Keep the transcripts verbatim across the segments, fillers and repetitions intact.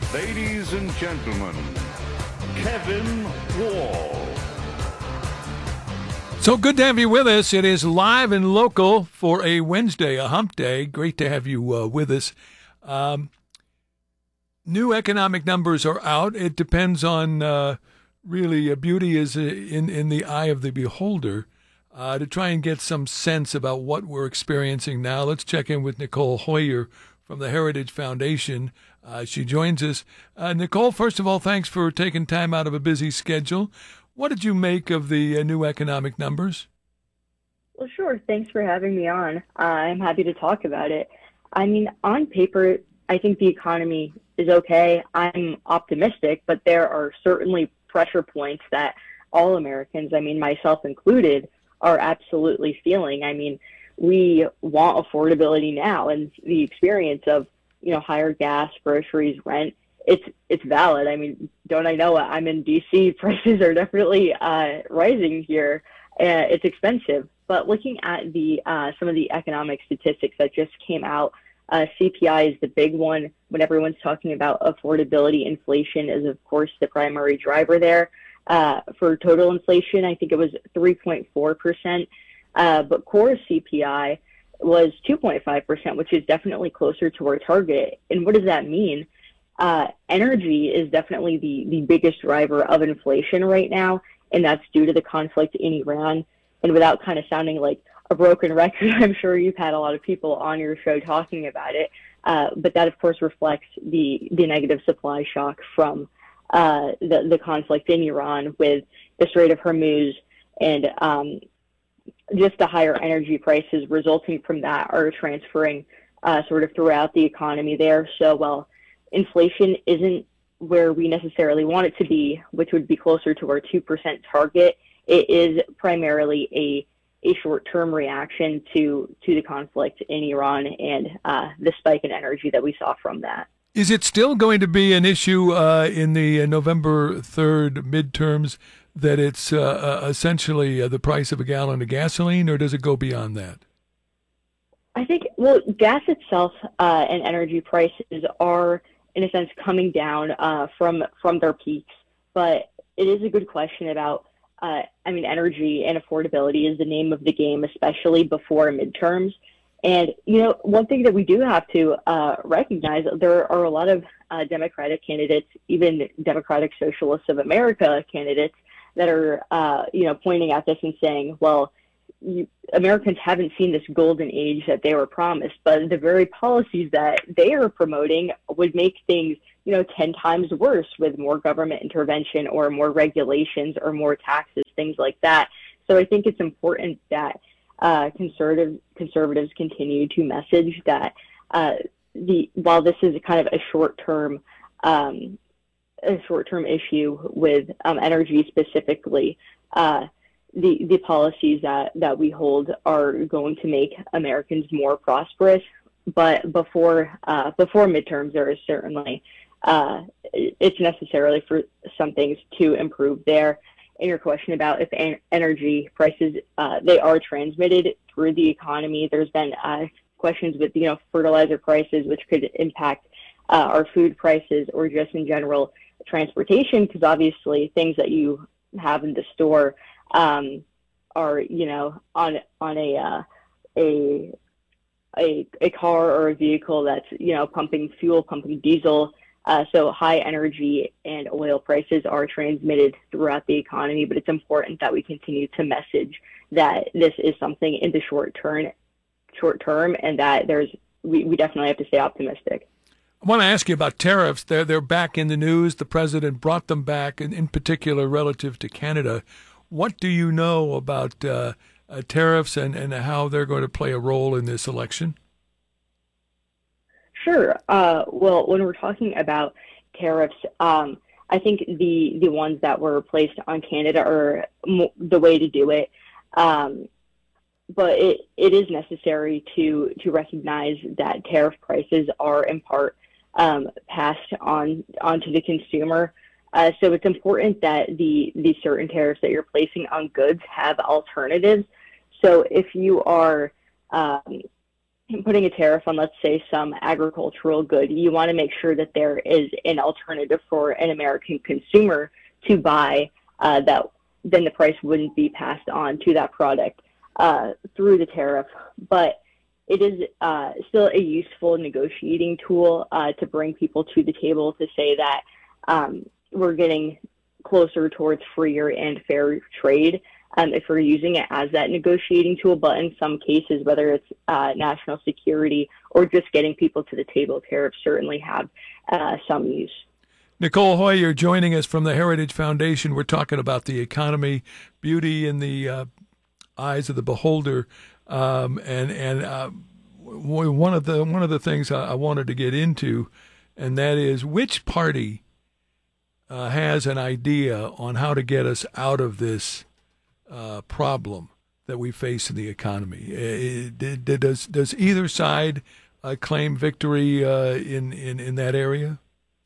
Ladies and gentlemen, Kevin Wall. So good to have you with us. It is live and local for a Wednesday, a hump day. Great to have you uh, with us. Um, new economic numbers are out. It depends on uh, really uh, beauty is in, in the eye of the beholder. Uh, to try and get some sense about what we're experiencing now, let's check in with Nicole Hoyer from the Heritage Foundation. Uh, she joins us. Uh, Nicole, first of all, thanks for taking time out of a busy schedule. What did you make of the uh, new economic numbers? Well, sure. Thanks for having me on. Uh, I'm happy to talk about it. I mean, on paper, I think the economy is okay. I'm optimistic, but there are certainly pressure points that all Americans, I mean, myself included, are absolutely feeling. I mean, we want affordability now, and the experience of, you know, higher gas, groceries, rent, it's it's valid. I mean, don't I know it? I'm in D C. Prices are definitely uh, rising here. Uh, it's expensive. But looking at the uh, some of the economic statistics that just came out, uh, C P I is the big one. When everyone's talking about affordability, inflation is, of course, the primary driver there. Uh, for total inflation, I think it was three point four percent, uh, but core C P I was two point five percent, which is definitely closer to our target. And what does that mean? Uh, energy is definitely the, the biggest driver of inflation right now, and that's due to the conflict in Iran. And without kind of sounding like a broken record, I'm sure you've had a lot of people on your show talking about it, uh, but that, of course, reflects the, the negative supply shock from Uh, the, the conflict in Iran with the Strait of Hormuz, and um, just the higher energy prices resulting from that are transferring uh, sort of throughout the economy there. So while inflation isn't where we necessarily want it to be, which would be closer to our two percent target, it is primarily a a short-term reaction to, to the conflict in Iran and uh, the spike in energy that we saw from that. Is it still going to be an issue uh, in the uh, November third midterms that it's uh, uh, essentially uh, the price of a gallon of gasoline, or does it go beyond that? I think, well, gas itself uh, and energy prices are, in a sense, coming down uh, from from their peaks. But it is a good question about, uh, I mean, energy and affordability is the name of the game, especially before midterms. And, you know, one thing that we do have to uh, recognize, there are a lot of uh, Democratic candidates, even Democratic Socialists of America candidates, that are, uh, you know, pointing at this and saying, well, you, Americans haven't seen this golden age that they were promised, but the very policies that they are promoting would make things, you know, ten times worse with more government intervention or more regulations or more taxes, things like that. So I think it's important that Uh, conservative conservatives continue to message that uh, the while this is kind of a short term um, a short term issue with um, energy specifically, uh, the the policies that, that we hold are going to make Americans more prosperous. But before uh, before midterms, there is certainly uh, it's necessarily for some things to improve there. In your question about if en- energy prices, uh, they are transmitted through the economy. There's been uh, questions with, you know, fertilizer prices, which could impact uh, our food prices or just in general transportation, because obviously things that you have in the store um, are, you know, on on a, uh, a a a car or a vehicle that's, you know, pumping fuel, pumping diesel. Uh, so high energy and oil prices are transmitted throughout the economy, but it's important that we continue to message that this is something in the short term, short term, and that there's we, we definitely have to stay optimistic. I want to ask you about tariffs. They're they're back in the news. The president brought them back, and in particular relative to Canada. What do you know about uh, uh, tariffs and, and how they're going to play a role in this election? Sure. Uh, well, when we're talking about tariffs, um, I think the the ones that were placed on Canada are mo- the way to do it. Um, but it, it is necessary to to recognize that tariff prices are in part um, passed on onto the consumer. Uh, so it's important that the the certain tariffs that you're placing on goods have alternatives. So if you are um, putting a tariff on, let's say, some agricultural good, you want to make sure that there is an alternative for an American consumer to buy uh, that then the price wouldn't be passed on to that product uh, through the tariff. But it is uh, still a useful negotiating tool uh, to bring people to the table to say that um, we're getting closer towards freer and fair trade um, if we're using it as that negotiating tool. But in some cases, whether it's uh, national security or just getting people to the table, tariffs certainly have uh, some use. Nicole Hoy, you're joining us from the Heritage Foundation. We're talking about the economy, beauty in the uh, eyes of the beholder, um, and and uh, one of the one of the things I wanted to get into, and that is which party uh, has an idea on how to get us out of this uh, problem that we face in the economy. Uh, does does either side uh, claim victory uh, in, in in that area?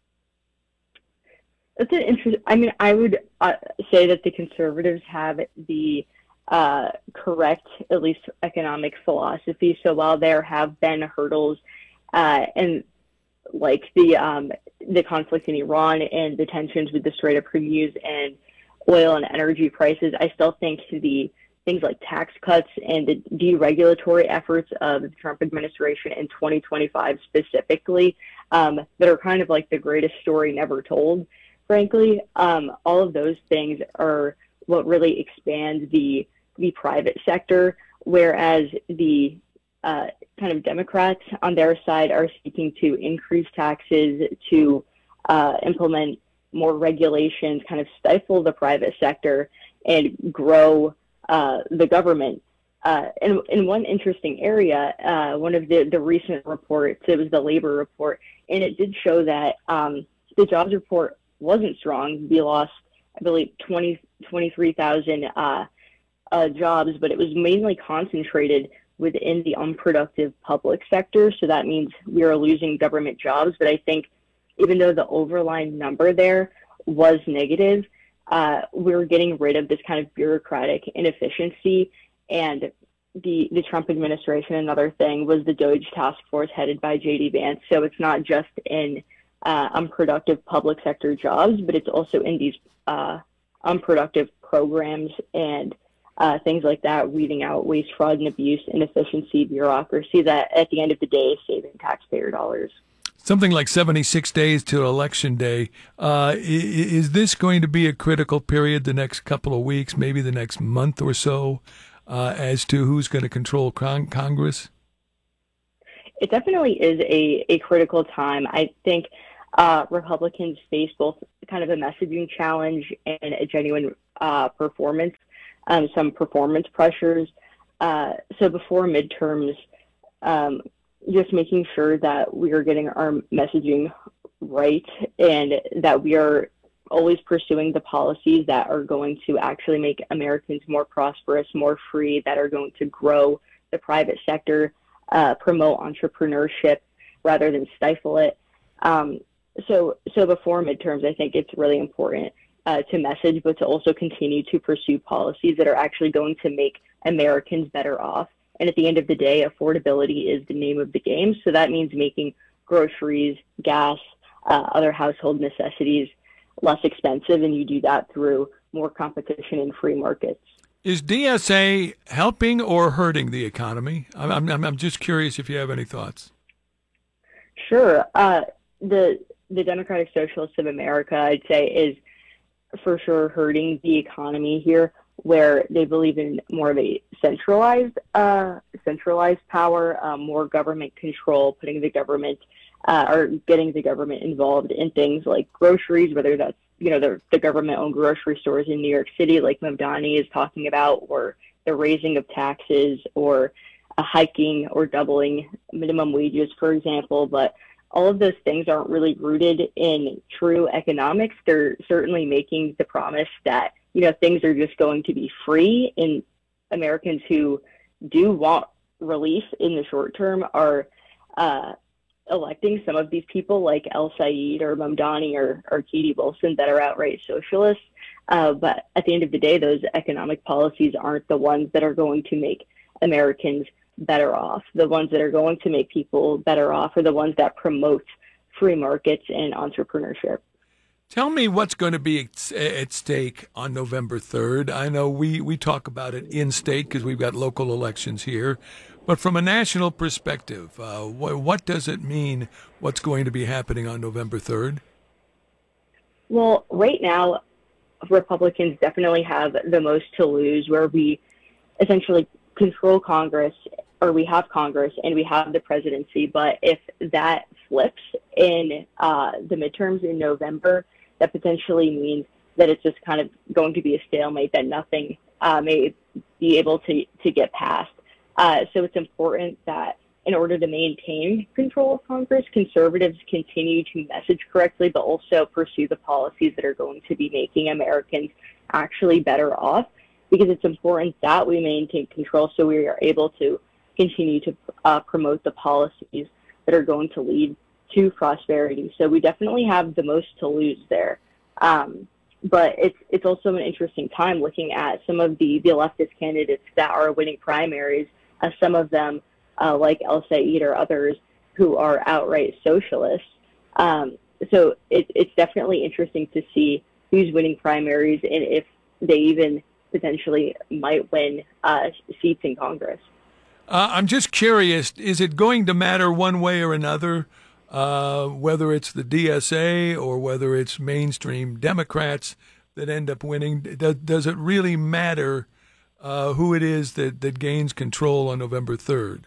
That's an interesting. I mean, I would uh, say that the conservatives have the uh, correct, at least economic philosophy. So while there have been hurdles, uh, and like the um, the conflict in Iran and the tensions with the Strait of Hormuz and oil and energy prices, I still think the things like tax cuts and the deregulatory efforts of the Trump administration in twenty twenty-five specifically, um, that are kind of like the greatest story never told. Frankly, um, all of those things are what really expand the the private sector, whereas the uh, kind of Democrats on their side are seeking to increase taxes, to uh, implement more regulations, kind of stifle the private sector, and grow uh, the government. Uh, and in one interesting area, uh, one of the, the recent reports, it was the labor report, and it did show that um, the jobs report wasn't strong. We lost, I believe, twenty, twenty-three thousand uh, uh, jobs, but it was mainly concentrated within the unproductive public sector. So that means we are losing government jobs. But I think even though the overlying number there was negative, uh, we're getting rid of this kind of bureaucratic inefficiency. And the, the Trump administration, another thing, was the DOGE task force headed by J D Vance. So it's not just in Uh, unproductive public sector jobs, but it's also in these uh, unproductive programs and uh, things like that, weeding out waste, fraud, and abuse, inefficiency, bureaucracy, that at the end of the day is saving taxpayer dollars. Something like seventy-six days to Election Day. Uh, is this going to be a critical period the next couple of weeks, maybe the next month or so, uh, as to who's going to control con- Congress? It definitely is a, a critical time. I think Uh, Republicans face both kind of a messaging challenge and a genuine uh, performance, um, some performance pressures. Uh, so before midterms, um, just making sure that we are getting our messaging right and that we are always pursuing the policies that are going to actually make Americans more prosperous, more free, that are going to grow the private sector, uh, promote entrepreneurship rather than stifle it. Um, So, so before midterms, I think it's really important uh, to message, but to also continue to pursue policies that are actually going to make Americans better off. And at the end of the day, affordability is the name of the game. So that means making groceries, gas, uh, other household necessities less expensive, and you do that through more competition and free markets. Is D S A helping or hurting the economy? I'm, I'm, I'm just curious if you have any thoughts. Sure. Uh, the The Democratic Socialists of America, I'd say, is for sure hurting the economy here, where they believe in more of a centralized, uh, centralized power, uh, more government control, putting the government uh, or getting the government involved in things like groceries, whether that's you know the, the government-owned grocery stores in New York City, like Mamdani is talking about, or the raising of taxes, or a hiking or doubling minimum wages, for example, but all of those things aren't really rooted in true economics. They're certainly making the promise that, you know, things are just going to be free, and Americans who do want relief in the short term are uh, electing some of these people like El Sayed or Mamdani or, or Katie Wilson that are outright socialists. Uh, but at the end of the day, those economic policies aren't the ones that are going to make Americans better off. The ones that are going to make people better off are the ones that promote free markets and entrepreneurship. Tell me what's going to be at at stake on November third. I know we, we talk about it in state because we've got local elections here. But from a national perspective, uh, what, what does it mean, what's going to be happening on November third? Well, right now, Republicans definitely have the most to lose, where we essentially control Congress, or we have Congress and we have the presidency. But if that flips in uh, the midterms in November, that potentially means that it's just kind of going to be a stalemate, that nothing uh, may be able to, to get passed. Uh, so it's important that in order to maintain control of Congress, conservatives continue to message correctly, but also pursue the policies that are going to be making Americans actually better off, because it's important that we maintain control so we are able to continue to uh, promote the policies that are going to lead to prosperity. So we definitely have the most to lose there. Um, but it's it's also an interesting time looking at some of the, the leftist candidates that are winning primaries, uh, some of them Uh, like El Said or others who are outright socialists. Um, so it, it's definitely interesting to see who's winning primaries and if they even potentially might win uh, seats in Congress. Uh, I'm just curious, is it going to matter one way or another, uh, whether it's the D S A or whether it's mainstream Democrats that end up winning? Does, does it really matter uh, who it is that, that gains control on November third?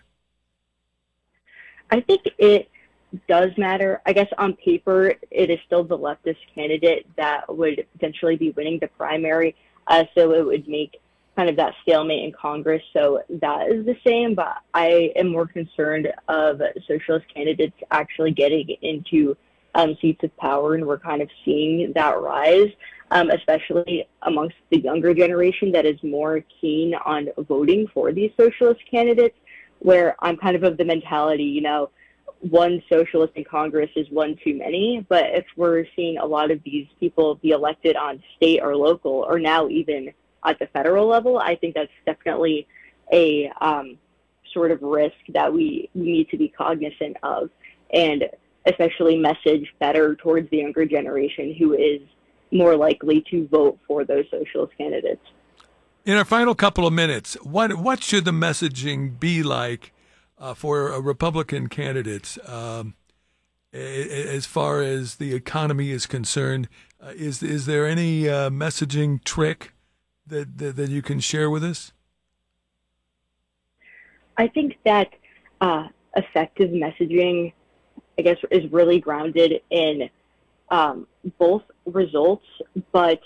I think it does matter. I guess on paper, it is still the leftist candidate that would potentially be winning the primary. Uh, so it would make kind of that stalemate in Congress. So that is the same, but I am more concerned of socialist candidates actually getting into um, seats of power, and we're kind of seeing that rise, um, especially amongst the younger generation that is more keen on voting for these socialist candidates, where I'm kind of of the mentality, you know, one socialist in Congress is one too many. But if we're seeing a lot of these people be elected on state or local, or now even at the federal level, I think that's definitely a um, sort of risk that we need to be cognizant of, and especially message better towards the younger generation who is more likely to vote for those socialist candidates. In our final couple of minutes, what what should the messaging be like uh, for uh, Republican candidates um, as far as the economy is concerned? Uh, is is there any uh, messaging trick that, that that you can share with us? I think that uh, effective messaging, I guess, is really grounded in um, both results, but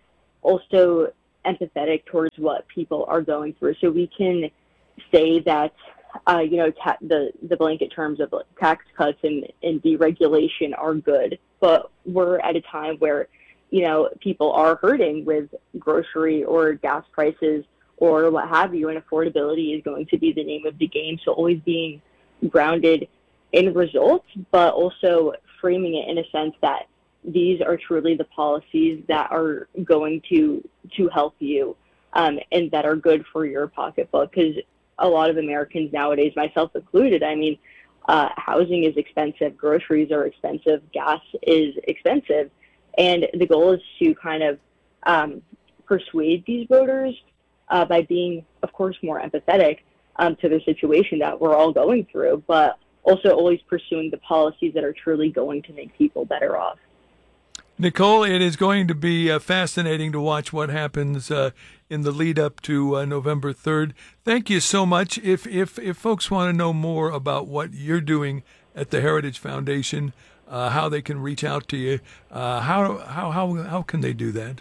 also empathetic towards what people are going through. So we can say that, uh, you know, ta- the, the blanket terms of like, tax cuts and, and deregulation are good, but we're at a time where, you know, people are hurting with grocery or gas prices or what have you, and affordability is going to be the name of the game. So always being grounded in results, but also framing it in a sense that these are truly the policies that are going to to help you um, and that are good for your pocketbook. Because a lot of Americans nowadays, myself included, I mean, uh, housing is expensive, groceries are expensive, gas is expensive, and the goal is to kind of um, persuade these voters uh, by being, of course, more empathetic um, to the situation that we're all going through, but also always pursuing the policies that are truly going to make people better off. Nicole, it is going to be uh, fascinating to watch what happens uh, in the lead up to uh, November third. Thank you so much. If if if folks want to know more about what you're doing at the Heritage Foundation, uh, how they can reach out to you, uh, how how how how can they do that?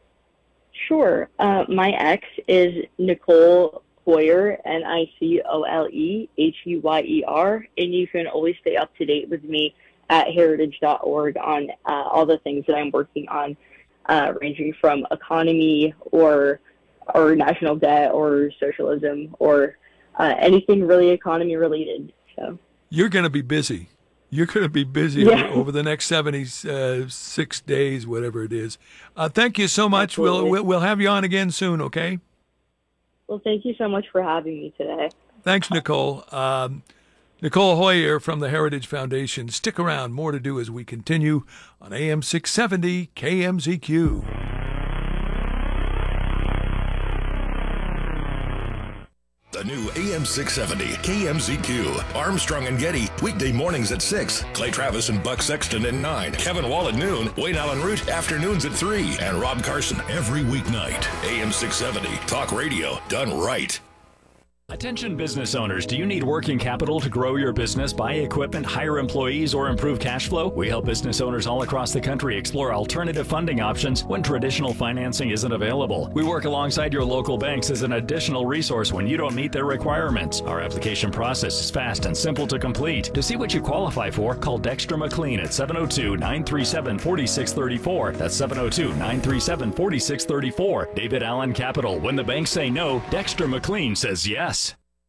Sure. Uh, my ex is Nicole Hoyer, N I C O L E H U Y E R, and you can always stay up to date with me at heritage dot org on uh, all the things that I'm working on, uh, ranging from economy or or national debt or socialism or uh, anything really economy related. So you're going to be busy. You're going to be busy yeah. over, over the next seventy-six days, whatever it is. Uh, thank you so much. We'll, we'll we'll have you on again soon. Okay. Well, thank you so much for having me today. Thanks, Nicole. Um, Nicole Hoyer from the Heritage Foundation. Stick around. More to do as we continue on A M six seventy K M Z Q. The new A M six seventy K M Z Q. Armstrong and Getty, weekday mornings at six. Clay Travis and Buck Sexton at nine. Kevin Wall at noon. Wayne Allen Root, afternoons at three. And Rob Carson every weeknight. A M six seventy, talk radio done right. Attention business owners, do you need working capital to grow your business, buy equipment, hire employees, or improve cash flow? We help business owners all across the country explore alternative funding options when traditional financing isn't available. We work alongside your local banks as an additional resource when you don't meet their requirements. Our application process is fast and simple to complete. To see what you qualify for, call Dexter McLean at seven oh two, nine three seven, four six three four. That's seven oh two, nine three seven, four six three four. David Allen Capital. When the banks say no, Dexter McLean says yes.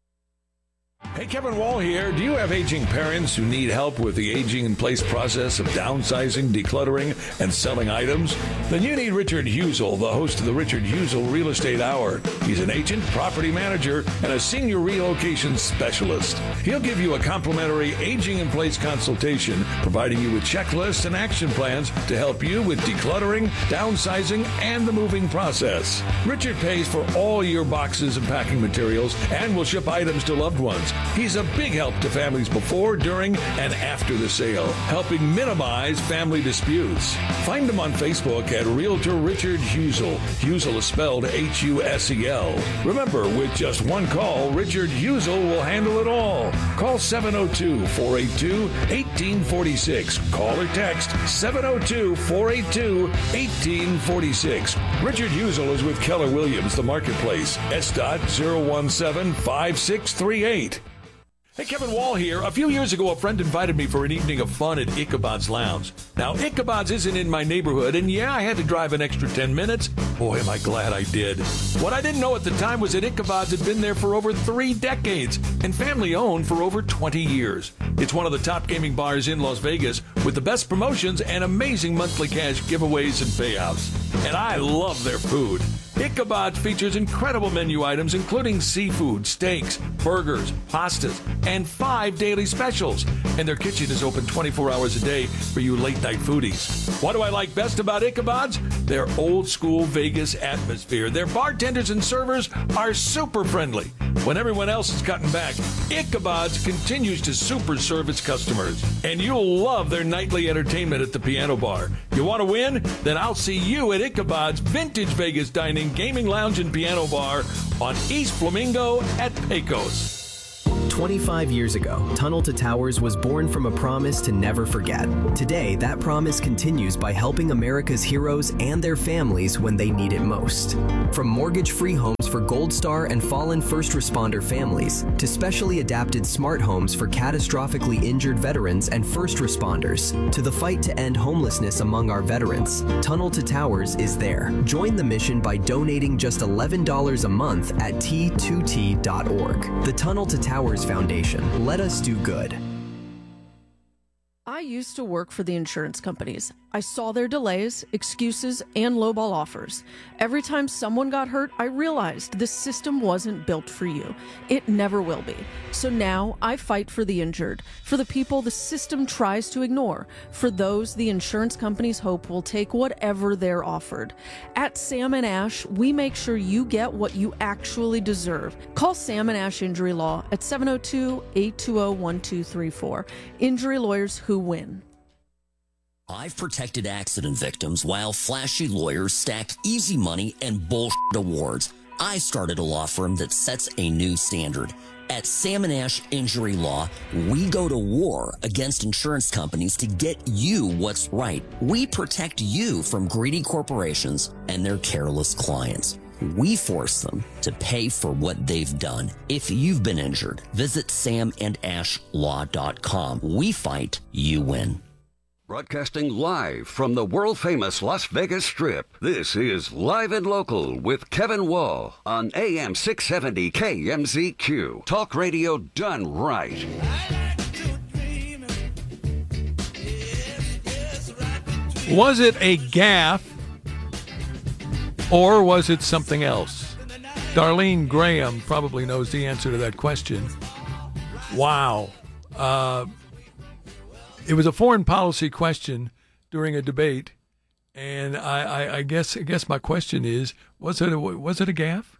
Hey, Kevin Wall here. Do you have aging parents who need help with the aging-in-place process of downsizing, decluttering, and selling items? Then you need Richard Husel, the host of the Richard Husel Real Estate Hour. He's an agent, property manager, and a senior relocation specialist. He'll give you a complimentary aging-in-place consultation, providing you with checklists and action plans to help you with decluttering, downsizing, and the moving process. Richard pays for all your boxes and packing materials and will ship items to loved ones. He's a big help to families before, during, and after the sale, helping minimize family disputes. Find him on Facebook at Realtor Richard Husel. Husel is spelled H U S E L. Remember, with just one call, Richard Husel will handle it all. Call seven oh two, four eight two, one eight four six. Call or text seven oh two, four eight two, one eight four six. Richard Husel is with Keller Williams, the marketplace. S dot zero one seven five six three eight. Hey, Kevin Wall here. A few years ago, a friend invited me for an evening of fun at Ichabod's Lounge. Now, Ichabod's isn't in my neighborhood, and yeah, I had to drive an extra ten minutes. Boy, am I glad I did. What I didn't know at the time was that Ichabod's had been there for over three decades and family-owned for over twenty years. It's one of the top gaming bars in Las Vegas with the best promotions and amazing monthly cash giveaways and payouts. And I love their food. Ichabod's features incredible menu items including seafood, steaks, burgers, pastas, and five daily specials. And their kitchen is open twenty-four hours a day for you late-night foodies. What do I like best about Ichabod's? Their old-school Vegas atmosphere. Their bartenders and servers are super friendly. When everyone else is cutting back, Ichabod's continues to super serve its customers. And you'll love their nightly entertainment at the piano bar. You want to win? Then I'll see you at Ichabod's Vintage Vegas Dining, Gaming Lounge, and Piano Bar on East Flamingo at Pecos. twenty-five years ago, Tunnel to Towers was born from a promise to never forget. Today, that promise continues by helping America's heroes and their families when they need it most. From mortgage-free homes for Gold Star and fallen first responder families, to specially adapted smart homes for catastrophically injured veterans and first responders, to the fight to end homelessness among our veterans, Tunnel to Towers is there. Join the mission by donating just eleven dollars a month at T two T dot org. The Tunnel to Towers Foundation. Let us do good. I used to work for the insurance companies. I saw their delays, excuses, and lowball offers. Every time someone got hurt, I realized this system wasn't built for you. It never will be. So now I fight for the injured, for the people the system tries to ignore, for those the insurance companies hope will take whatever they're offered. At Sam and Ash, we make sure you get what you actually deserve. Call Sam and Ash Injury Law at seven oh two, eight two zero, one two three four. Injury lawyers who win. I've protected accident victims while flashy lawyers stack easy money and bullshit awards. I started a law firm that sets a new standard. At Sam and Ash Injury Law, we go to war against insurance companies to get you what's right. We protect you from greedy corporations and their careless clients. We force them to pay for what they've done. If you've been injured, visit sam and ash law dot com. We fight, you win. Broadcasting live from the world-famous Las Vegas Strip, this is Live and Local with Kevin Wall on A M six seventy K M Z Q. Talk radio done right. Was it a gaffe, or was it something else? Darlene Graham probably knows the answer to that question. Wow. Uh, it was a foreign policy question during a debate, and I, I, I guess I guess my question is: was it a, was it a gaffe?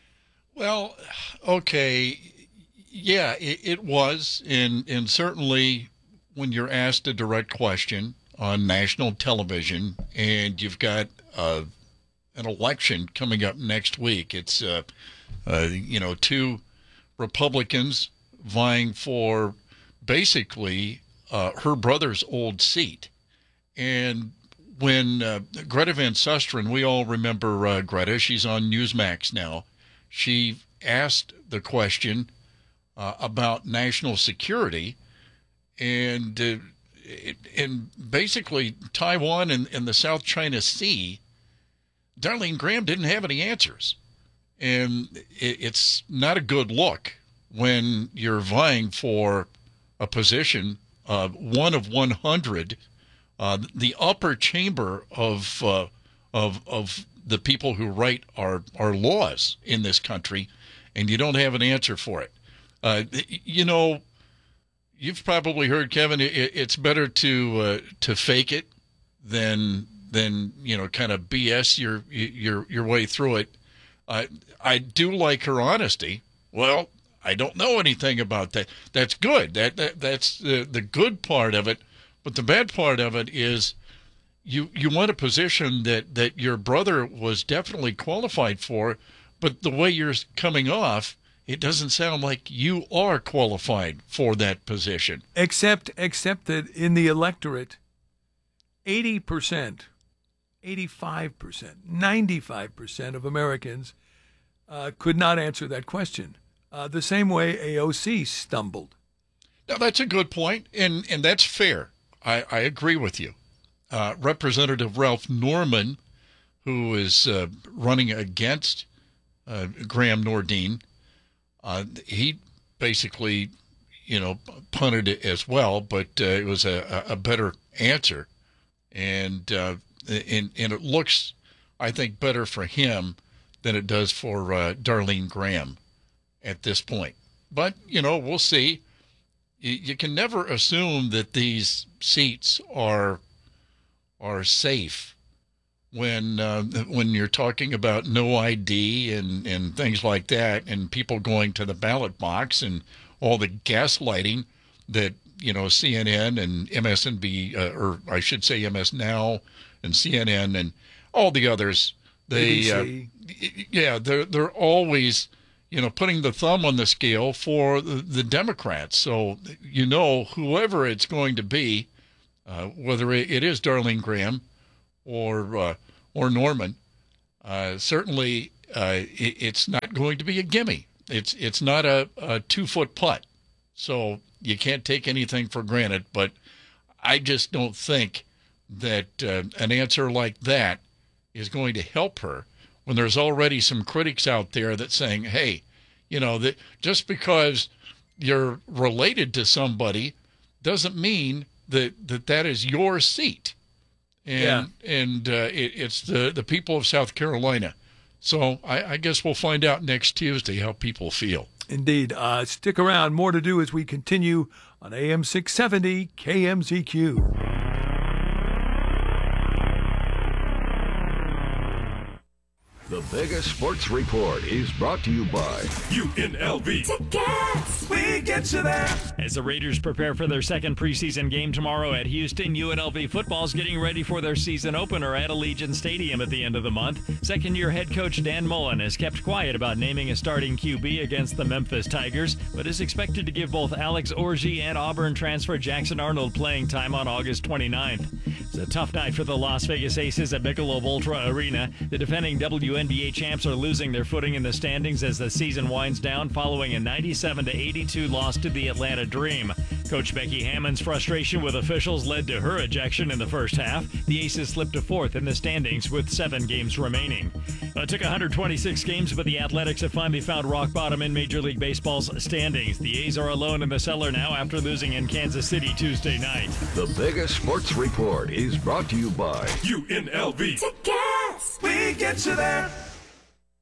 Well, okay, yeah, it, it was, and and certainly when you're asked a direct question on national television, and you've got uh, an election coming up next week, it's uh, uh, you know two Republicans vying for basically uh, her brother's old seat. And when uh, Greta Van Susteren, we all remember uh, Greta, she's on Newsmax now, she asked the question uh, about national security, and uh, it, and basically Taiwan and, and the South China Sea, Darlene Graham didn't have any answers. And it, it's not a good look when you're vying for a position, uh, one of one hundred, uh, the upper chamber of uh, of of the people who write our, our laws in this country, and you don't have an answer for it. Uh, you know, you've probably heard, Kevin, it, it's better to uh, to fake it than than you know kind of B S your your your way through it. Uh, I do like her honesty. Well, I don't know anything about that. That's good. That, that that's the the good part of it. But the bad part of it is you you want a position that, that your brother was definitely qualified for, but the way you're coming off, it doesn't sound like you are qualified for that position. Except except that in the electorate, eighty percent, eighty-five percent, ninety-five percent of Americans uh, could not answer that question. Uh, the same way A O C stumbled. Now, that's a good point, and, and that's fair. I, I agree with you. Uh, Representative Ralph Norman, who is uh, running against uh, Graham Nordine, uh, he basically, you know, punted it as well, but uh, it was a, a better answer. And, uh, and and it looks, I think, better for him than it does for uh, Darlene Graham at this point. But, you know, we'll see. You, you can never assume that these seats are are safe when uh, when you're talking about no I D and, and things like that, and people going to the ballot box and all the gaslighting that, you know, C N N and M S N B, uh, or I should say M S Now and C N N and all the others, they, uh, yeah, they're, they're always, you know, putting the thumb on the scale for the, the Democrats. So, you know, whoever it's going to be, uh, whether it is Darlene Graham or uh, or Norman, uh, certainly uh, it, it's not going to be a gimme. It's it's not a, a two-foot putt. So you can't take anything for granted. But I just don't think that uh, an answer like that is going to help her when there's already some critics out there that saying, hey, you know, that just because you're related to somebody doesn't mean that that, that is your seat. And yeah. and uh, it, it's the, the people of South Carolina. So I, I guess we'll find out next Tuesday how people feel. Indeed. Uh, stick around. More to do as we continue on A M six seventy K M Z Q. The biggest sports report is brought to you by U N L V. Tickets! We get you there. As the Raiders prepare for their second preseason game tomorrow at Houston, U N L V football's getting ready for their season opener at Allegiant Stadium at the end of the month. Second-year head coach Dan Mullen has kept quiet about naming a starting Q B against the Memphis Tigers, but is expected to give both Alex Orji and Auburn transfer Jackson Arnold playing time on August twenty-ninth. It's a tough night for the Las Vegas Aces at Michelob Ultra Arena. The defending W N B A champs are losing their footing in the standings as the season winds down following a ninety-seven to eighty-two loss to the Atlanta Dream. Coach Becky Hammond's frustration with officials led to her ejection in the first half. The Aces slipped to fourth in the standings with seven games remaining. It took one hundred twenty-six games, but the Athletics have finally found rock bottom in Major League Baseball's standings. The A's are alone in the cellar now after losing in Kansas City Tuesday night. The biggest sports report is brought to you by U N L V. Tickets! We get you there.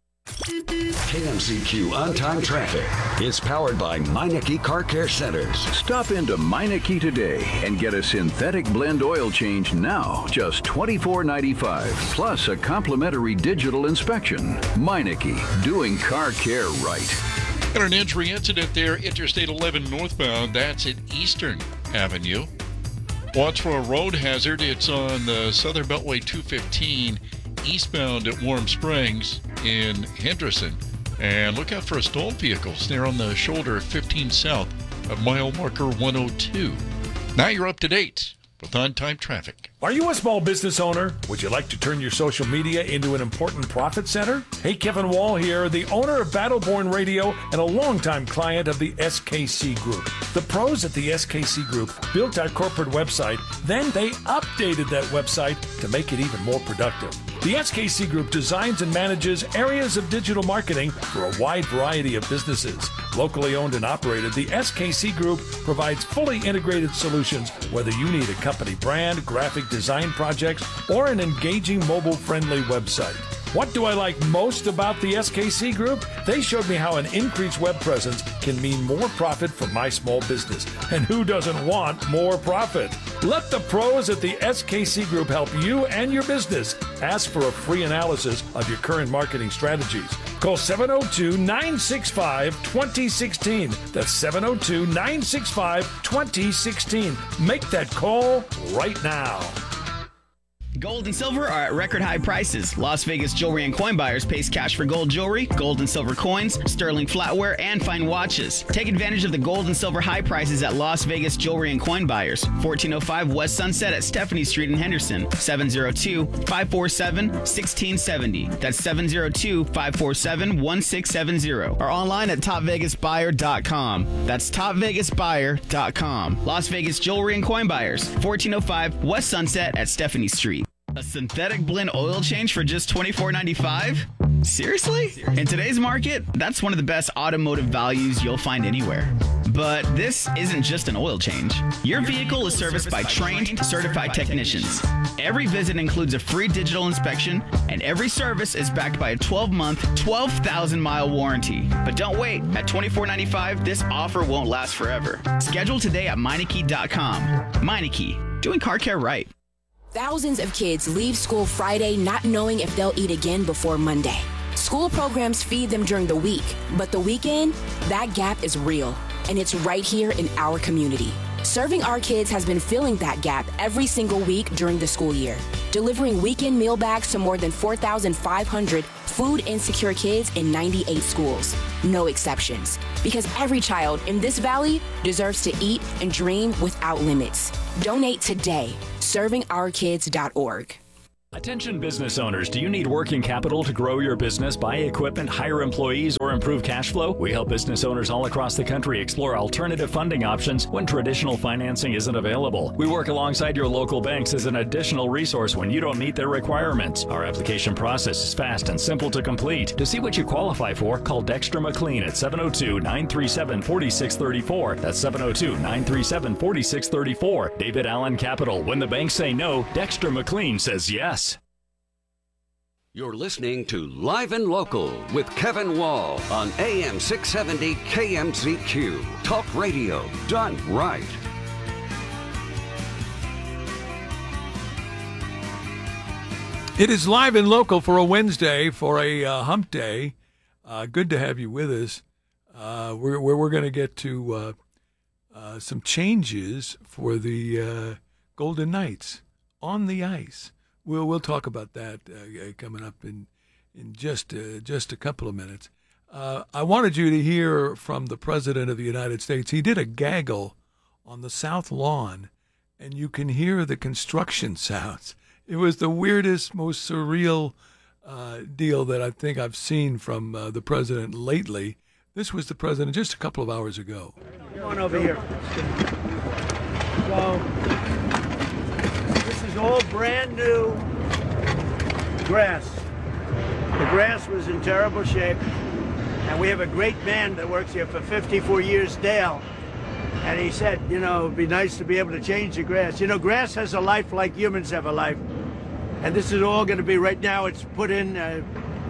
K M Z Q On-Time Traffic is powered by Meineke Car Care Centers. Stop into Meineke today and get a synthetic blend oil change now, just twenty-four ninety-five, plus a complimentary digital inspection. Meineke, doing car care right. Got an injury incident there, Interstate eleven northbound. That's at Eastern Avenue. Watch for a road hazard. It's on the Southern Beltway two fifteen eastbound at Warm Springs in Henderson. And look out for a stalled vehicle. There on the shoulder fifteen south of mile marker one oh two. Now you're up to date with on-time traffic. Are you a small business owner? Would you like to turn your social media into an important profit center? Hey, Kevin Wall here, the owner of Battleborn Radio and a longtime client of the S K C Group. The pros at the S K C Group built our corporate website, then they updated that website to make it even more productive. The S K C Group designs and manages areas of digital marketing for a wide variety of businesses. Locally owned and operated, the S K C Group provides fully integrated solutions whether you need a company brand, graphic design projects, or an engaging mobile-friendly website. What do I like most about the S K C Group? They showed me how an increased web presence can mean more profit for my small business. And who doesn't want more profit? Let the pros at the S K C Group help you and your business. Ask for a free analysis of your current marketing strategies. Call seven oh two, nine six five, two oh one six. That's seven oh two, nine six five, two oh one six. Make that call right now. Gold and silver are at record high prices. Las Vegas Jewelry and Coin Buyers pays cash for gold jewelry, gold and silver coins, sterling flatware, and fine watches. Take advantage of the gold and silver high prices at Las Vegas Jewelry and Coin Buyers. fourteen oh five West Sunset at Stephanie Street in Henderson. seven oh two, five four seven, one six seven oh. That's seven oh two, five four seven, one six seven oh. Or online at top vegas buyer dot com. That's top vegas buyer dot com. Las Vegas Jewelry and Coin Buyers. fourteen oh five West Sunset at Stephanie Street. A synthetic blend oil change for just twenty-four ninety-five? Seriously? In today's market, that's one of the best automotive values you'll find anywhere. But this isn't just an oil change. Your vehicle is serviced by trained, certified technicians. Every visit includes a free digital inspection, and every service is backed by a twelve-month, twelve thousand mile warranty. But don't wait. At twenty-four ninety-five, this offer won't last forever. Schedule today at Meineke dot com. Meineke, doing car care right. Thousands of kids leave school Friday not knowing if they'll eat again before Monday. School programs feed them during the week, but the weekend, that gap is real, and it's right here in our community. Serving Our Kids has been filling that gap every single week during the school year, delivering weekend meal bags to more than four thousand five hundred food insecure kids in ninety-eight schools. No exceptions, because every child in this valley deserves to eat and dream without limits. Donate today. serving our kids dot org. Attention business owners, do you need working capital to grow your business, buy equipment, hire employees, or improve cash flow? We help business owners all across the country explore alternative funding options when traditional financing isn't available. We work alongside your local banks as an additional resource when you don't meet their requirements. Our application process is fast and simple to complete. To see what you qualify for, call Dexter McLean at seven oh two, nine three seven, four six three four. That's seven oh two, nine three seven, four six three four. David Allen Capital. When the banks say no, Dexter McLean says yes. You're listening to Live and Local with Kevin Wall on A M six seventy K M Z Q. Talk radio done right. It is Live and Local for a Wednesday, for a uh, hump day. Uh, good to have you with us. Uh, we're, we're, we're going to get to uh, uh, some changes for the uh, Golden Knights on the ice. We'll we'll talk about that uh, coming up in in just uh, just a couple of minutes. Uh, I wanted you to hear from the President of the United States. He did a gaggle on the South Lawn, and you can hear the construction sounds. It was the weirdest, most surreal uh, deal that I think I've seen from uh, the President lately. This was the President just a couple of hours ago. Come on over here. So, this is all brand new grass. The grass was in terrible shape, and we have a great man that works here for fifty-four years, Dale, and he said, you know, it'd be nice to be able to change the grass. You know, grass has a life like humans have a life, and this is all going to be, right now, it's put in, uh,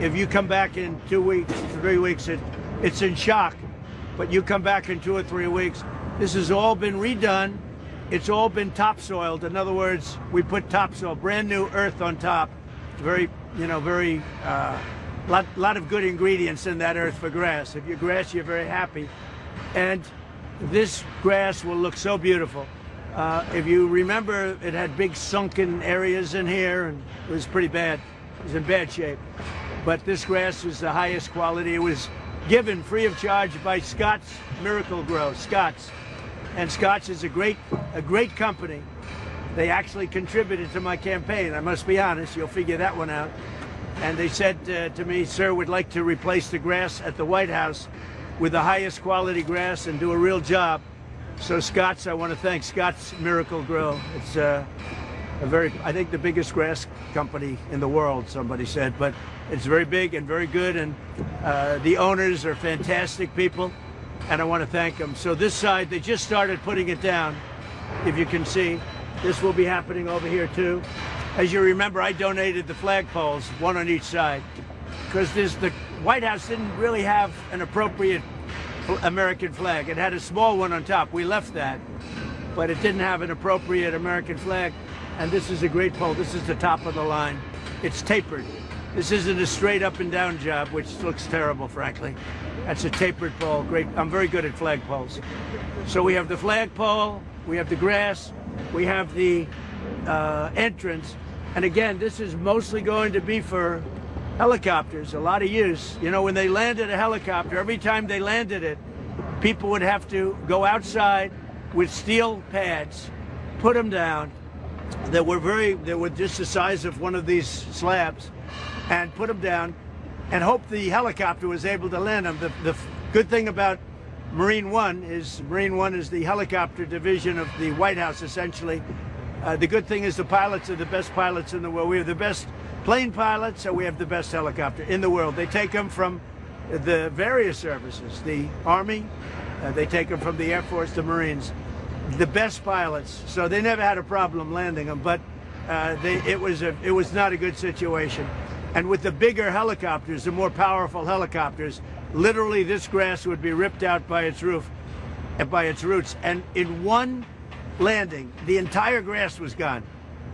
if you come back in two weeks, three weeks, it, it's in shock. But you come back in two or three weeks, this has all been redone. It's all been topsoiled. In other words, we put topsoil, brand new earth on top. Very, you know, very, uh, lot, lot of good ingredients in that earth for grass. If you're grass, you're very happy. And this grass will look so beautiful. Uh, if you remember, it had big sunken areas in here, and it was pretty bad. It was in bad shape. But this grass was the highest quality. It was given free of charge by Scott's Miracle Grow, Scott's. And Scott's is a great, a great company. They actually contributed to my campaign. I must be honest, you'll figure that one out. And they said uh, to me, sir, we'd like to replace the grass at the White House with the highest quality grass and do a real job. So Scott's, I want to thank Scott's Miracle Grow. It's uh, a very, I think the biggest grass company in the world, somebody said, but it's very big and very good, and uh, the owners are fantastic people, and I want to thank them. So this side, they just started putting it down, if you can see. This will be happening over here too. As you remember, I donated the flagpoles, one on each side, because the White House didn't really have an appropriate American flag. It had a small one on top. We left that, but it didn't have an appropriate American flag. And this is a great pole. This is the top of the line. It's tapered. This isn't a straight up and down job, which looks terrible, frankly. That's a tapered pole. Great. I'm very good at flagpoles. So we have the flagpole, we have the grass, we have the uh, entrance. And again, this is mostly going to be for helicopters, a lot of use. You know, when they landed a helicopter, every time they landed it, people would have to go outside with steel pads, put them down, that were very, that were just the size of one of these slabs, and put them down, and hope the helicopter was able to land them. The, the good thing about Marine One is, Marine One is the helicopter division of the White House, essentially. Uh, the good thing is the pilots are the best pilots in the world. We have the best plane pilots, and we have the best helicopter in the world. They take them from the various services, the Army, uh, they take them from the Air Force, the Marines. The best pilots, so they never had a problem landing them, but uh, they, it was a, it was not a good situation. And with the bigger helicopters, the more powerful helicopters, literally this grass would be ripped out by its roof, and by its roots, and in one landing, the entire grass was gone.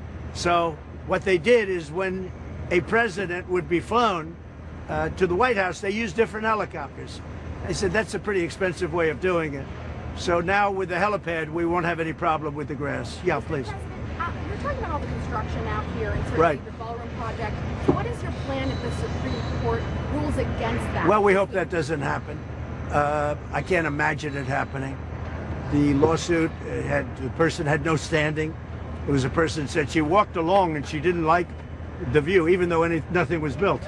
So what they did is, when a president would be flown uh, to the White House, they used different helicopters. I said that's a pretty expensive way of doing it. So now with the helipad, we won't have any problem with the grass. Yeah, please. Uh, you're talking about all the construction out here and certainly right. the ballroom project. What is your plan if the Supreme Court rules against that? Well, we hope that doesn't happen. Uh, I can't imagine it happening. The lawsuit had, the person had no standing. It was a person who said she walked along and she didn't like the view, even though any, nothing was built.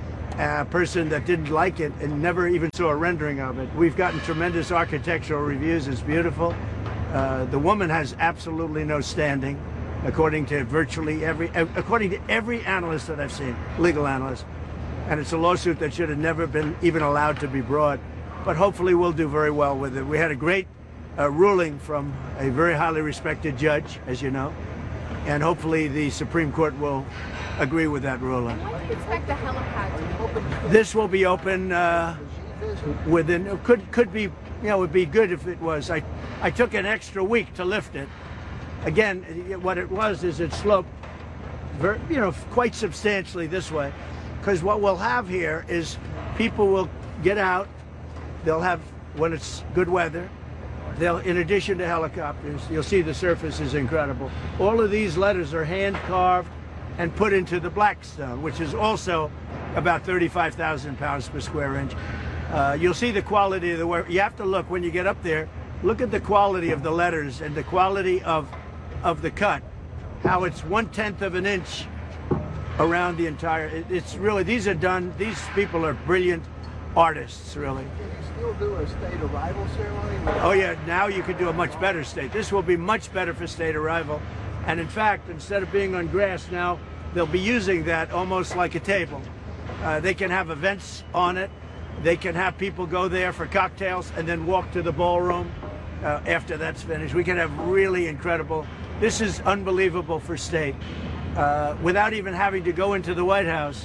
A person that didn't like it and never even saw a rendering of it. We've gotten tremendous architectural reviews. It's beautiful. Uh, the woman has absolutely no standing, according to virtually every, according to every analyst that I've seen, legal analyst. And it's a lawsuit that should have never been even allowed to be brought. But hopefully we'll do very well with it. We had a great uh, ruling from a very highly respected judge, as you know. And hopefully the Supreme Court will agree with that ruling. When do you expect the helipad to be open? This will be open uh, within, it could could be, you know, it would be good if it was. I, I took an extra week to lift it. Again, what it was is it sloped, very, you know, quite substantially this way. Because what we'll have here is people will get out, they'll have, when it's good weather, they'll, in addition to helicopters, you'll see the surface is incredible. All of these letters are hand carved and put into the black stone, which is also about thirty-five thousand pounds per square inch. Uh, you'll see the quality of the work. You have to look when you get up there, look at the quality of the letters and the quality of, of the cut, how it's one-tenth of an inch around the entire, it, it's really, these are done, these people are brilliant artists, really. Can you still do a state arrival ceremony? Oh yeah, now you can do a much better state. This will be much better for state arrival. And in fact, instead of being on grass now, they'll be using that almost like a table. Uh, they can have events on it. They can have people go there for cocktails and then walk to the ballroom uh, after that's finished. We can have really incredible, this is unbelievable for state. Uh, without even having to go into the White House,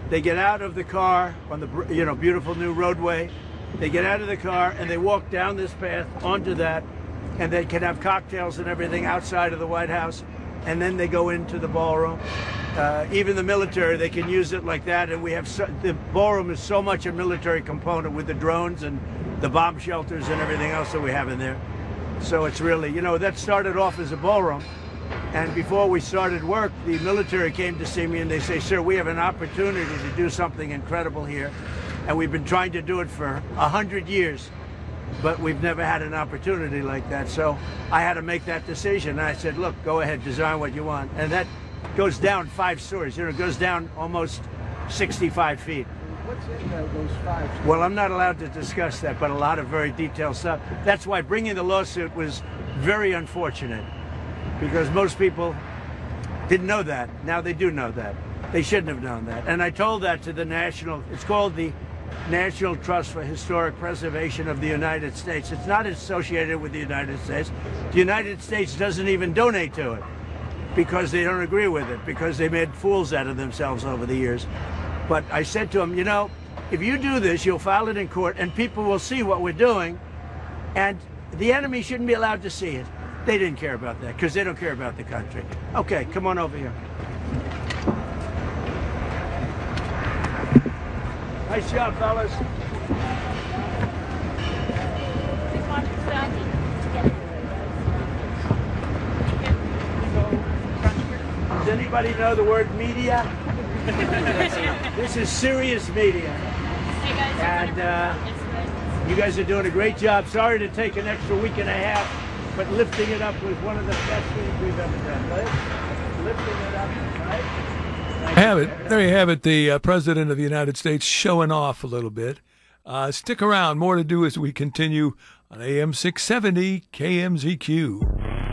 They get out of the car on the, you know, beautiful new roadway. They get out of the car and they walk down this path onto that, and they can have cocktails and everything outside of the White House, and then they go into the ballroom. Uh, even the military, they can use it like that, and we have so, the ballroom is so much a military component with the drones and the bomb shelters and everything else that we have in there. So it's really, you know, that started off as a ballroom. And before we started work, the military came to see me and they say, sir, we have an opportunity to do something incredible here. And we've been trying to do it for a hundred years, but we've never had an opportunity like that. So I had to make that decision. And I said, look, go ahead, design what you want. And that goes down five stories. You know, it goes down almost sixty-five feet. What's in uh, those five stories? Well, I'm not allowed to discuss that, but a lot of very detailed stuff. That's why bringing the lawsuit was very unfortunate, because most people didn't know that. Now they do know that. They shouldn't have known that. And I told that to the National, it's called the National Trust for Historic Preservation of the United States. It's not associated with the United States. The United States doesn't even donate to it because they don't agree with it, because they made fools out of themselves over the years. But I said to them, you know, if you do this, you'll file it in court and people will see what we're doing, and the enemy shouldn't be allowed to see it. They didn't care about that because they don't care about the country. Okay, come on over here. Nice job, fellas. Does anybody know the word media? This is serious media. And uh, you guys are doing a great job. Sorry to take an extra week and a half, but lifting it up was one of the best things we've ever done, right? Lifting it up, right? Have it. There you have it, the uh, President of the United States showing off a little bit. Uh, stick around. More to do as we continue on A M six seventy K M Z Q.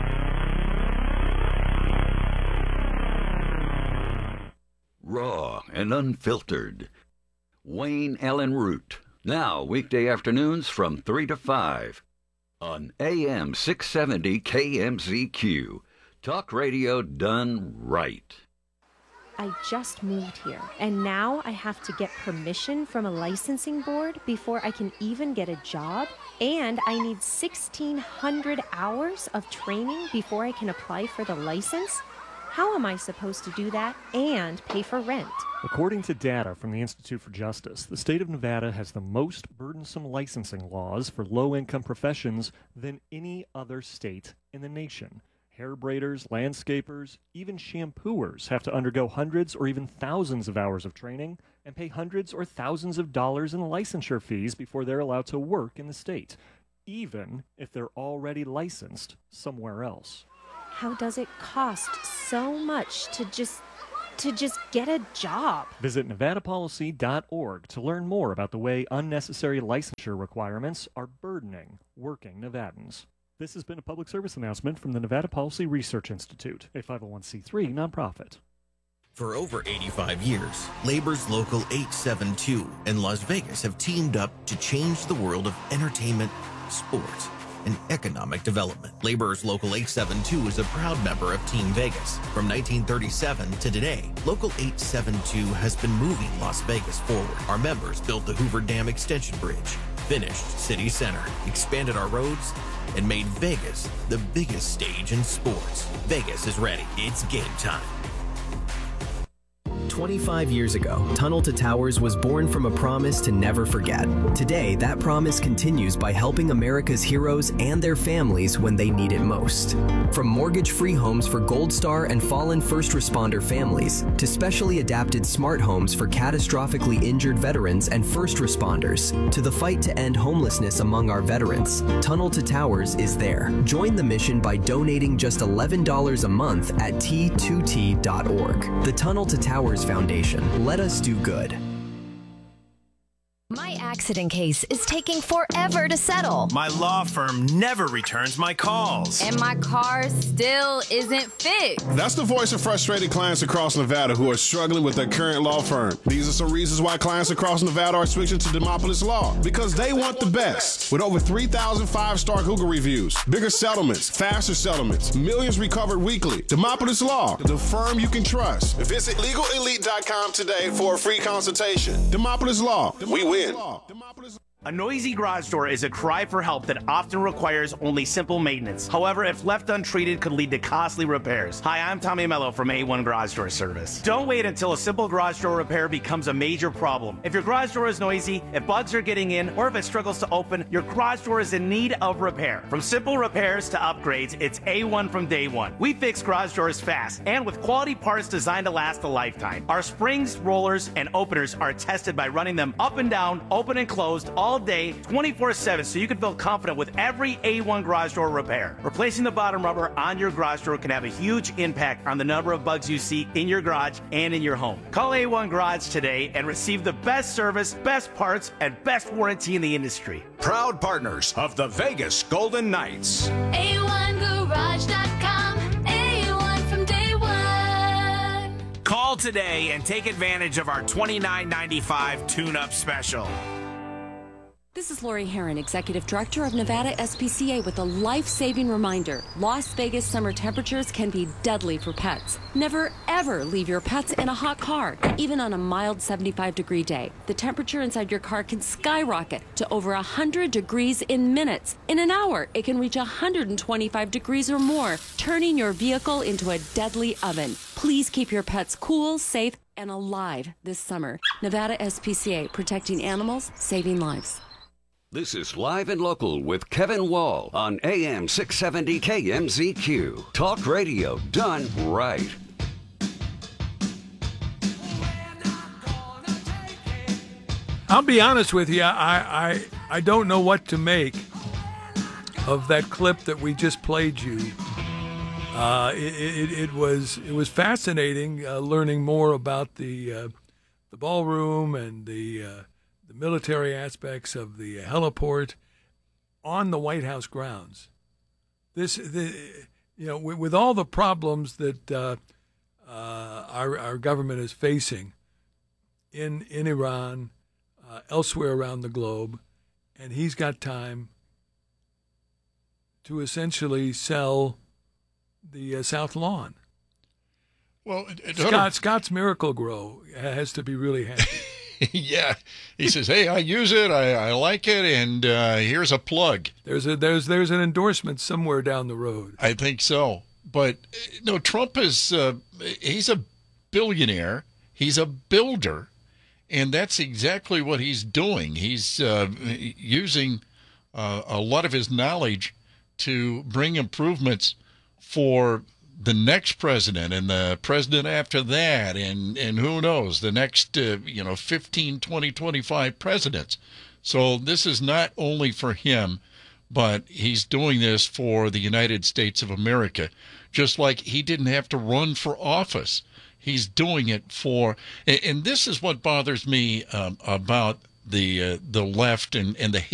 Raw and unfiltered. Wayne Allen Root. Now, weekday afternoons from three to five on A M six seventy K M Z Q. Talk radio done right. I just moved here, and now I have to get permission from a licensing board before I can even get a job, and I need sixteen hundred hours of training before I can apply for the license? How am I supposed to do that and pay for rent? According to data from the Institute for Justice, the state of Nevada has the most burdensome licensing laws for low-income professions than any other state in the nation. Hair braiders, landscapers, even shampooers have to undergo hundreds or even thousands of hours of training and pay hundreds or thousands of dollars in licensure fees before they're allowed to work in the state, even if they're already licensed somewhere else. How does it cost so much to just to just get a job? Visit Nevada Policy dot org to learn more about the way unnecessary licensure requirements are burdening working Nevadans. This has been a public service announcement from the Nevada Policy Research Institute, a five oh one c three nonprofit. For over eighty-five years, Labor's Local eight seven two in Las Vegas have teamed up to change the world of entertainment, sports, and economic development. Labor's Local eight seven two is a proud member of Team Vegas. From nineteen thirty-seven to today, Local eight seven two has been moving Las Vegas forward. Our members built the Hoover Dam Extension Bridge, finished City Center, expanded our roads, and made Vegas the biggest stage in sports. Vegas is ready. It's game time. twenty-five years ago, Tunnel to Towers was born from a promise to never forget. Today, that promise continues by helping America's heroes and their families when they need it most. From mortgage-free homes for Gold Star and fallen first responder families, to specially adapted smart homes for catastrophically injured veterans and first responders, to the fight to end homelessness among our veterans, Tunnel to Towers is there. Join the mission by donating just eleven dollars a month at T two T dot org. The Tunnel to Towers Foundation. Let us do good. My accident case is taking forever to settle. My law firm never returns my calls. And my car still isn't fixed. That's the voice of frustrated clients across Nevada who are struggling with their current law firm. These are some reasons why clients across Nevada are switching to Demopolis Law. Because they want the best. With over three thousand five-star Google reviews, bigger settlements, faster settlements, millions recovered weekly. Demopolis Law, the firm you can trust. Visit legal elite dot com today for a free consultation. Demopolis Law, we win. A noisy garage door is a cry for help that often requires only simple maintenance. However, if left untreated, could lead to costly repairs. Hi, I'm Tommy Mello from A one Garage Door Service. Don't wait until a simple garage door repair becomes a major problem. If your garage door is noisy, if bugs are getting in, or if it struggles to open, your garage door is in need of repair. From simple repairs to upgrades, it's A one from day one. We fix garage doors fast and with quality parts designed to last a lifetime. Our springs, rollers, and openers are tested by running them up and down, open and closed, all all day, twenty-four seven, so you can feel confident with every A one garage door repair. Replacing the bottom rubber on your garage door can have a huge impact on the number of bugs you see in your garage and in your home. Call A one Garage today and receive the best service, best parts, and best warranty in the industry. Proud partners of the Vegas Golden Knights. A one garage dot com. A one from day one. Call today and take advantage of our twenty-nine ninety-five tune-up special. This is Lori Herron, Executive Director of Nevada S P C A, with a life-saving reminder. Las Vegas summer temperatures can be deadly for pets. Never, ever leave your pets in a hot car, even on a mild seventy-five degree day. The temperature inside your car can skyrocket to over one hundred degrees in minutes. In an hour, it can reach one hundred twenty-five degrees or more, turning your vehicle into a deadly oven. Please keep your pets cool, safe, and alive this summer. Nevada S P C A, protecting animals, saving lives. This is Live and Local with Kevin Wall on A M six seventy K M Z Q. Talk radio done right. I'll be honest with you, I, I, I don't know what to make of that clip that we just played you. Uh, it, it, it was it was fascinating uh, learning more about the uh, the ballroom and the uh, the military aspects of the heliport on the White House grounds. This, the, you know, with, with all the problems that uh, uh, our our government is facing in in Iran, uh, elsewhere around the globe, and he's got time to essentially sell the uh, South Lawn. Well, it, it Scott Scott's Miracle-Gro has to be really happy. Yeah, he says, "Hey, I use it, I, I like it, and uh, here's a plug." There's a there's there's an endorsement somewhere down the road. I think so, but no, Trump is uh, he's a billionaire, he's a builder, and that's exactly what he's doing. He's uh, using uh, a lot of his knowledge to bring improvements for the next president and the president after that, and, and who knows, the next, uh, you know, fifteen, twenty, twenty-five presidents. So this is not only for him, but he's doing this for the United States of America, just like he didn't have to run for office. He's doing it for, and, and this is what bothers me um, about the uh, the left and, and the